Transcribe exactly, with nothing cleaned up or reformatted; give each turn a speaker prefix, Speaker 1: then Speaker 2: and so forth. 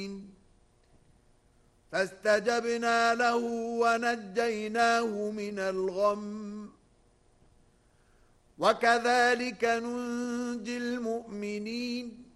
Speaker 1: فاستجبنا له ونجيناه من الغم وكذلك ننجي المؤمنين